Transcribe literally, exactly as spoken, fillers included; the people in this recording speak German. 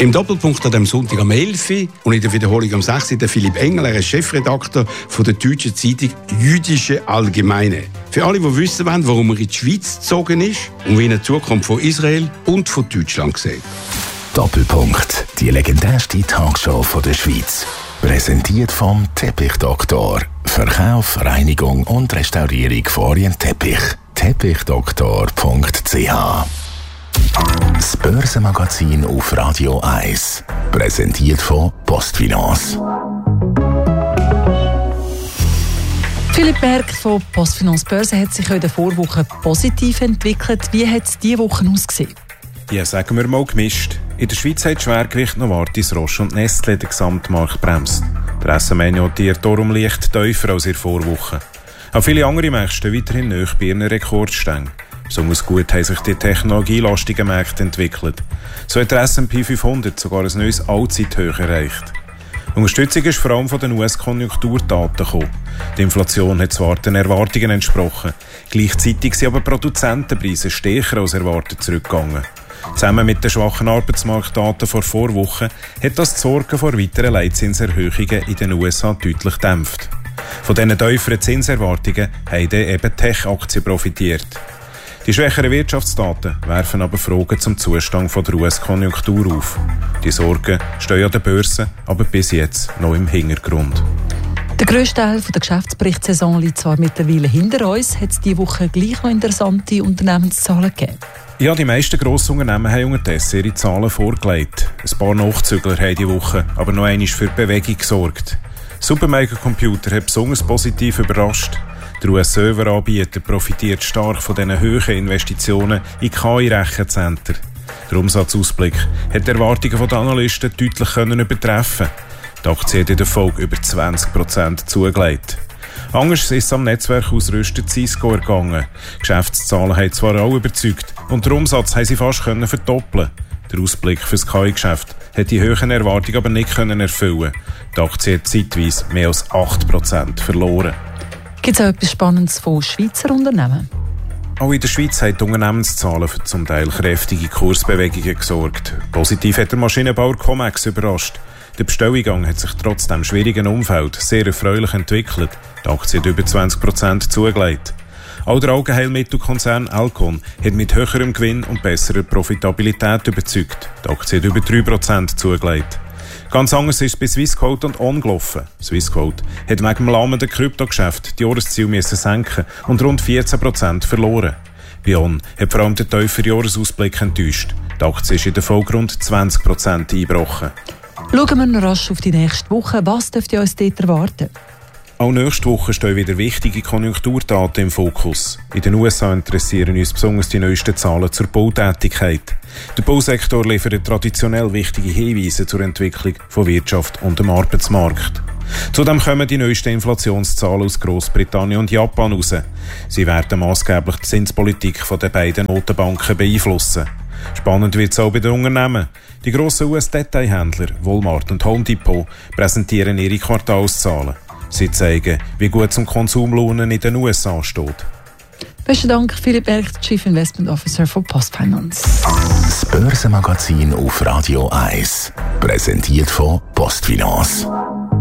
Im Doppelpunkt an dem Sonntag am elf Uhr und in der Wiederholung am sechs Uhr der Philipp Engel, er ist Chefredakteur von der deutschen Zeitung Jüdische Allgemeine. Für alle, die wissen wollen, warum er in die Schweiz gezogen ist und wie er die Zukunft von Israel und von Deutschland sieht. Doppelpunkt, die legendärste Talkshow von der Schweiz. Präsentiert vom Teppichdoktor. Verkauf, Reinigung und Restaurierung von Orientteppich. teppichdoktor punkt c h. Das Börsenmagazin auf Radio eins. Präsentiert von Postfinance. Philipp Berg von Postfinance Börse hat sich in der Vorwoche positiv entwickelt. Wie hat es diese Woche ausgesehen? Ja, sagen wir mal gemischt. In der Schweiz hat Schwergewicht Novartis, Roche und Nestlé den Gesamtmarkt bremst. Der S M I notiert darum leicht tiefer als in der Vorwoche. Auch viele andere Märkte stehen weiterhin nahe bei ihren Rekordstängen. Besonders gut haben sich die technologielastigen Märkte entwickelt. So hat der S und P fünfhundert sogar ein neues Allzeithoch erreicht. Unterstützung ist vor allem von den U S-Konjunkturdaten gekommen. Die Inflation hat zwar den Erwartungen entsprochen, gleichzeitig sind aber Produzentenpreise stärker als erwartet zurückgegangen. Zusammen mit den schwachen Arbeitsmarktdaten vor Vorwochen hat das die Sorgen vor weiteren Leitzinserhöhungen in den U S A deutlich gedämpft. Von diesen tieferen Zinserwartungen haben dann eben Tech-Aktien profitiert. Die schwächeren Wirtschaftsdaten werfen aber Fragen zum Zustand der U S-Konjunktur auf. Die Sorgen stehen an der Börse, aber bis jetzt noch im Hintergrund. Der grösste Teil der Geschäftsberichtssaison liegt zwar mittlerweile hinter uns, hat es diese Woche gleich noch interessante Unternehmenszahlen gegeben. Ja, die meisten grossen Unternehmen haben unterdessen ihre Zahlen vorgelegt. Ein paar Nachzügler haben diese Woche aber noch einmal für Bewegung gesorgt. Supermega Computer hat besonders positiv überrascht. Der U S-Serveranbieter profitiert stark von diesen hohen Investitionen in K I-Rechenzentren. Der Umsatzausblick hat die Erwartungen der Analysten deutlich können übertreffen. Die Aktie hat in der Folge über zwanzig Prozent zugelegt. Anders ist es am Netzwerkausrüster Cisco ergangen. Geschäftszahlen haben zwar auch überzeugt und den Umsatz haben sie fast können verdoppeln. Der Ausblick für das K I-Geschäft hat die hohen Erwartungen aber nicht können erfüllen. Die Aktie hat zeitweise mehr als acht Prozent verloren. Gibt es auch etwas Spannendes von Schweizer Unternehmen? Auch in der Schweiz haben die Unternehmenszahlen für zum Teil kräftige Kursbewegungen gesorgt. Positiv hat der Maschinenbauer Comex überrascht. Der Bestelleingang hat sich trotz dem schwierigen Umfeld sehr erfreulich entwickelt. Die Aktie hat über zwanzig Prozent zugelegt. Auch der Augenheilmittelkonzern Alcon hat mit höherem Gewinn und besserer Profitabilität überzeugt. Die Aktie hat über drei Prozent zugelegt. Ganz anders ist es bei Swissquote und On gelaufen. Swissquote hat wegen dem lahmenden Kryptogeschäft die Jahresziele müssen senken und rund vierzehn Prozent verloren. Bei On hat vor allem der tiefere Jahresausblick enttäuscht. Die Aktie ist in der Folge rund zwanzig Prozent eingebrochen. Schauen wir noch rasch auf die nächste Woche. Was dürft ihr uns dort erwarten? Auch nächste Woche stehen wieder wichtige Konjunkturdaten im Fokus. In den U S A interessieren uns besonders die neuesten Zahlen zur Bautätigkeit. Der Bausektor liefert traditionell wichtige Hinweise zur Entwicklung von Wirtschaft und dem Arbeitsmarkt. Zudem kommen die neuesten Inflationszahlen aus Grossbritannien und Japan raus. Sie werden maßgeblich die Zinspolitik der beiden Notenbanken beeinflussen. Spannend wird es auch bei den Unternehmen. Die grossen U S-Detailhändler Walmart und Home Depot präsentieren ihre Quartalszahlen. Sie zeigen, wie gut es um Konsumlohnen in den U S A steht. Besten Dank, Philipp Berg, Chief Investment Officer von Postfinance. Das Börsenmagazin auf Radio eins. Präsentiert von Postfinance.